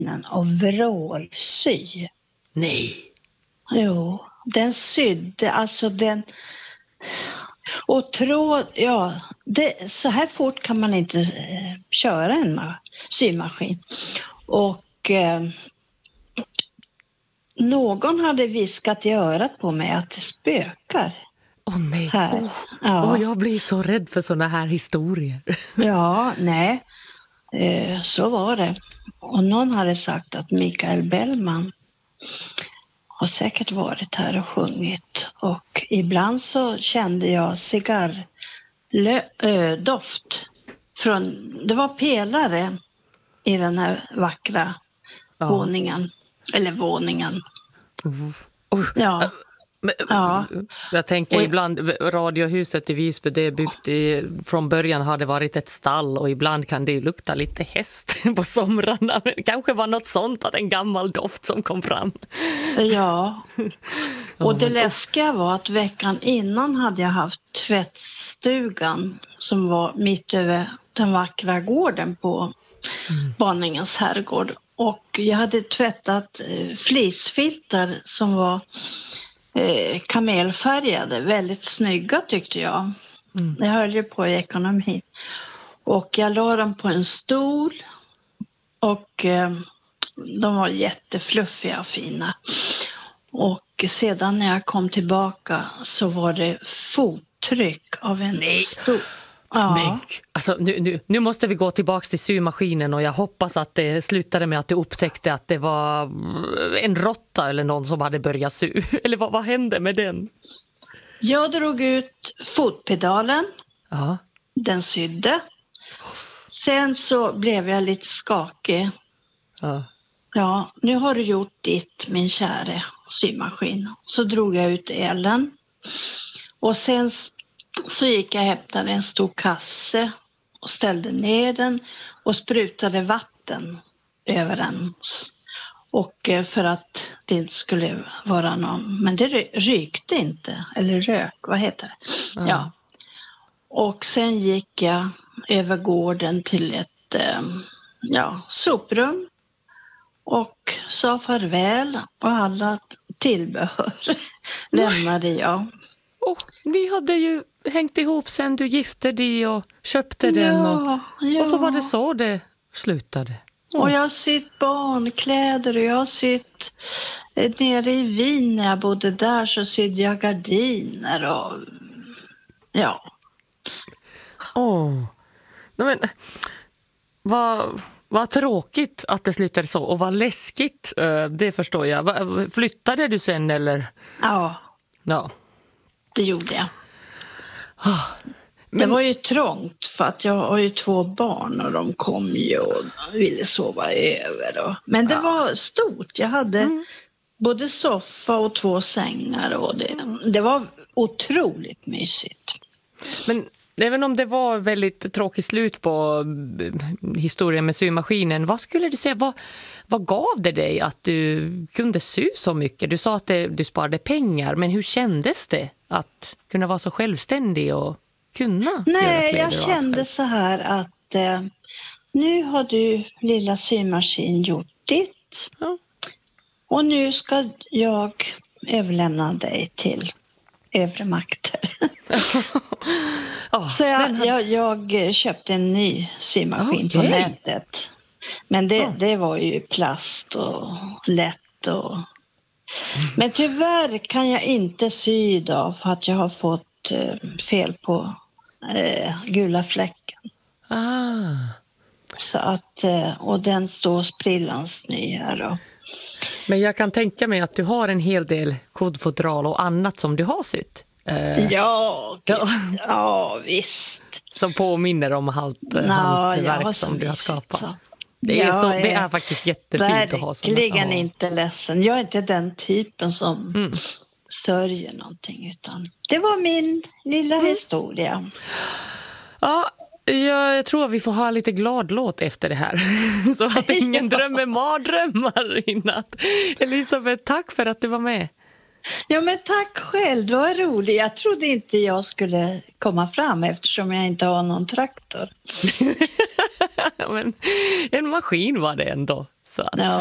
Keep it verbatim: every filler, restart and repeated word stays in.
en overallsy. Nej. Jo, den sydde, alltså den... Och tråd, ja, det, så här fort kan man inte eh, köra en ma- symaskin. Och eh, någon hade viskat i örat på mig att det spökar. Åh oh, nej, här. oh. Ja. Oh, jag blir så rädd för såna här historier. Ja, nej, eh, så var det. Och någon hade sagt att Mikael Bellman har säkert varit här och sjungit. Och ibland så kände jag cigarrdoft från, det var pelare i den här vackra ja. våningen. Eller våningen. Uh. Uh. Ja. Men, ja. Jag tänker och, ibland, radiohuset i Visby, det är byggt i, från början har det varit ett stall och ibland kan det ju lukta lite häst på somrarna. Men det kanske var något sånt, att en gammal doft som kom fram. Ja, och det läskiga var att veckan innan hade jag haft tvättstugan som var mitt över den vackra gården på mm. Barningens herrgård. Och jag hade tvättat eh, flisfilter som var eh, kamelfärgade, väldigt snygga tyckte jag. Mm. Jag höll ju på i ekonomi. Och jag la dem på en stol och eh, de var jättefluffiga och fina. Och sedan när jag kom tillbaka så var det fottryck av en Nej. stor... Ja. Men, alltså, nu, nu, nu måste vi gå tillbaka till symaskinen och jag hoppas att det slutade med att du upptäckte att det var en råtta eller någon som hade börjat sy. Eller vad, vad hände med den? Jag drog ut fotpedalen. Ja. Den sydde. Sen så blev jag lite skakig. Ja. Ja, nu har du gjort ditt, min käre symaskin. Så drog jag ut elen. Och sen så gick jag och hämtade en stor kasse och ställde ner den och sprutade vatten över den. Och för att det inte skulle vara någon, men det rykte inte, eller rök, vad heter det? Mm. Ja. Och sen gick jag över gården till ett ja, soprum och sa farväl och alla tillbehör lämnade jag. Oh, ni hade ju hängt ihop sen du gifte dig och köpte ja, den och, ja. och så var det så det slutade. Oh. Och jag har sytt barnkläder och jag har sytt nere i Wien när jag bodde där så sydde jag gardiner och ja. Åh, oh. Men vad, vad tråkigt att det slutade så och vad läskigt, det förstår jag. Flyttade du sen eller? Ja, ja. det gjorde jag. Oh. Men... Det var ju trångt för att jag har ju två barn och de kom ju och ville sova över. Och... Men det ja. var stort. Jag hade mm. både soffa och två sängar och det, det var otroligt mysigt. Men även om det var väldigt tråkigt slut på historien med symaskinen, vad skulle du säga, vad, vad gav det dig att du kunde sy så mycket? Du sa att det, du sparade pengar, men hur kändes det att kunna vara så självständig och kunna? Nej, jag kände så här att eh, nu har du lilla symaskin gjort ditt ja. och nu ska jag överlämna dig till övre makter. oh, så jag, men... jag, jag köpte en ny symaskin okay. på nätet. Men det, oh. det var ju plast och lätt. Och... Mm. Men tyvärr kan jag inte sy idag för att jag har fått eh, fel på eh, gula fläcken. Ah. Så att, eh, och den står sprillans ny här och... Men jag kan tänka mig att du har en hel del kodfodral och annat som du har sytt. Uh, ja, ja. ja, visst. Som påminner om allt no, hantverk som du har skapat. Så. Det, är ja, så, det är faktiskt jättefint att ha sådana. Verkligen inte ledsen. Jag är inte den typen som mm. sörjer någonting. Utan det var min lilla mm. historia. Ja, jag tror att vi får ha lite glad låt efter det här. Så att ingen ja. drömmer mardrömmar i natt. Elisabeth, tack för att du var med. Ja, men tack själv. Det var roligt. Jag trodde inte jag skulle komma fram eftersom jag inte har någon traktor. Men en maskin var det ändå. Så att, Ja.